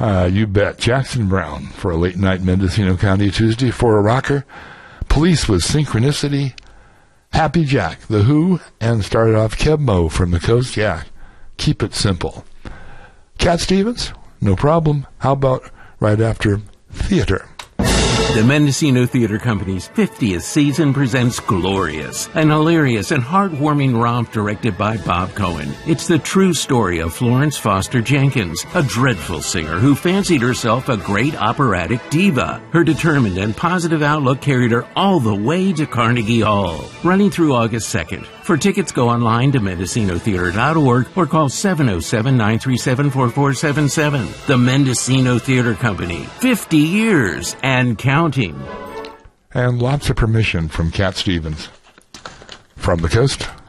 You bet. Jackson Browne for a late night Mendocino County Tuesday for a rocker. Police with Synchronicity. Happy Jack, The Who, and started off Keb Mo from the Coast. Yeah, keep it simple. Cat Stevens, no problem. How about right after Theater? The Mendocino Theater Company's 50th season presents Glorious, an hilarious and heartwarming romp directed by Bob Cohen. It's the true story of Florence Foster Jenkins, a dreadful singer who fancied herself a great operatic diva. Her determined and positive outlook carried her all the way to Carnegie Hall. Running through August 2nd. For tickets, go online to MendocinoTheater.org or call 707-937-4477. The Mendocino Theater Company, 50 years and counting. And lots of permission from Cat Stevens. From the Coast.